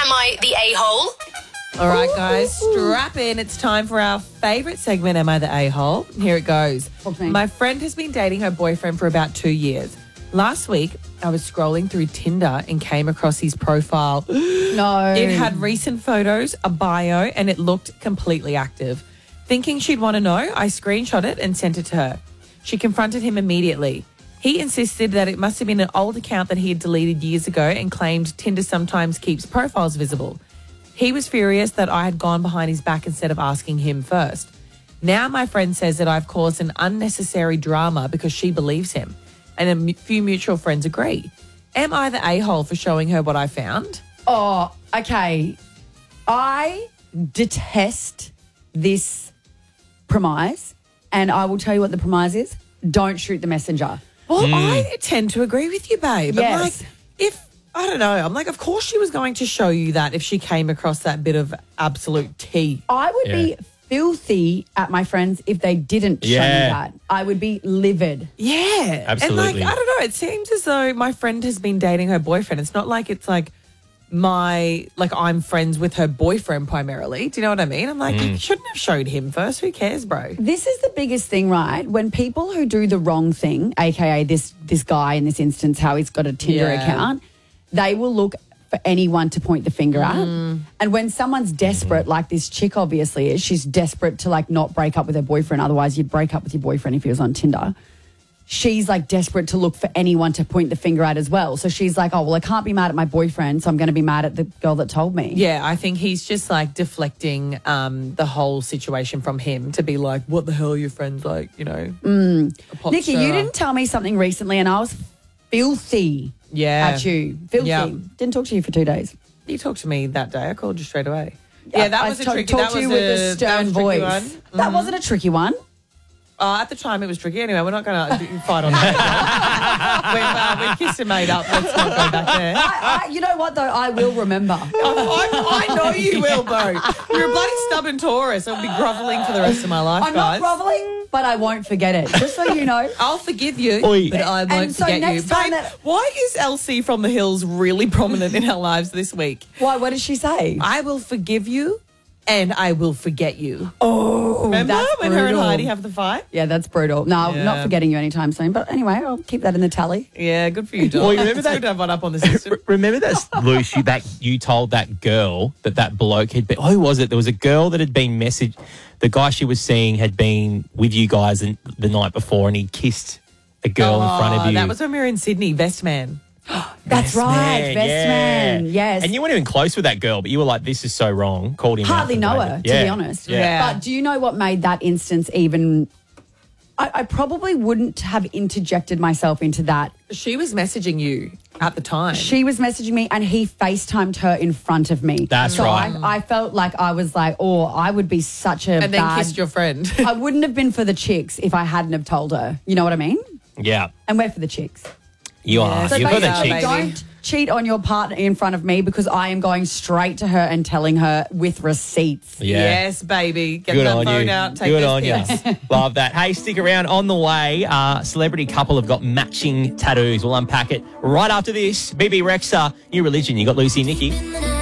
Am I the a-hole? All right, guys, strap in. It's time for our favourite segment, Am I the A-hole? Here it goes. Okay. My friend has been dating her boyfriend for about 2 years. Last week, I was scrolling through Tinder and came across his profile. No. It had recent photos, a bio, and it looked completely active. Thinking she'd want to know, I screenshot it and sent it to her. She confronted him immediately. He insisted that it must have been an old account that he had deleted years ago and claimed Tinder sometimes keeps profiles visible. He was furious that I had gone behind his back instead of asking him first. Now my friend says that I've caused an unnecessary drama because she believes him, and a few mutual friends agree. Am I the a-hole for showing her what I found? Oh, okay. I detest this premise, and I will tell you what the premise is. Don't shoot the messenger. Well, I tend to agree with you, babe. Yes. I'm like, I don't know. I'm like, of course she was going to show you that if she came across that bit of absolute tea. I would be filthy at my friends if they didn't show me that. I would be livid. Yeah. Absolutely. And like, I don't know. It seems as though my friend has been dating her boyfriend. It's not like it's like I'm friends with her boyfriend primarily. Do you know what I mean? I'm like, you shouldn't have showed him first. Who cares, bro? This is the biggest thing, right? When people who do the wrong thing, aka this guy in this instance, how he's got a Tinder account, they will look for anyone to point the finger at. And when someone's desperate, like this chick obviously is, she's desperate to like not break up with her boyfriend. Otherwise, you'd break up with your boyfriend if he was on Tinder. She's like desperate to look for anyone to point the finger at as well. So she's like, oh, well, I can't be mad at my boyfriend, so I'm going to be mad at the girl that told me. Yeah, I think he's just like deflecting the whole situation from him to be like, what the hell are your friends like, you know? a pot Nikki, you stirrer. didn't tell me something recently and I was filthy at you. Filthy. Yeah. Didn't talk to you for 2 days. You talked to me that day. I called you straight away. Yeah, that was a tricky talked to you with a stern voice. one. That wasn't a tricky one. At the time, it was tricky. Anyway, we're not going to fight on that. We've kissed and made up. Let's not go back there. You know what, though? I will remember. I know you will, Bo. You're a bloody stubborn Taurus. I'll be grovelling for the rest of my life, I'm guys. not grovelling, but I won't forget it. Just so you know. I'll forgive you, Oi. but I won't And so forget you. next time Babe, why is Elsie from the Hills really prominent in our lives this week? Why? What did she say? I will forgive you and I will forget you. Oh, Remember that's when her and brutal. Heidi have the fight? Yeah, that's brutal. No, Yeah. not forgetting you anytime soon. But anyway, I'll keep that in the tally. Yeah, good for you, Dom. Well, you remember It's that- good to have one up on the system. Remember that, Luce, you told that girl that bloke had been... Oh, who was it? There was a girl that had been messaged... The guy she was seeing had been with you guys the night before and he kissed a girl in front of you. That was when we were in Sydney, Vestman. That's right, best man. Yes. And you weren't even close with that girl, but you were like, this is so wrong. Called him out Hardly for know the her, way. to be honest. Yeah. But do you know what made that instance even... I probably wouldn't have interjected myself into that. She was messaging you at the time. She was messaging me and he FaceTimed her in front of me. That's right. I felt like I was like, oh, I would be such a and then bad... kissed your friend. I wouldn't have been for the chicks if I hadn't have told her. You know what I mean? Yeah. And we're for the chicks. You are. So You're for the basically, chicks. don't cheat on your partner in front of me because I am going straight to her and telling her with receipts. Yeah. Yes, baby. Get Good that on phone you. out. Take Good those on you. pics. Love that. Hey, stick around. On the way, celebrity couple have got matching tattoos. We'll unpack it right after this. BB Rexa, New Religion. You got Lucy and Nikki.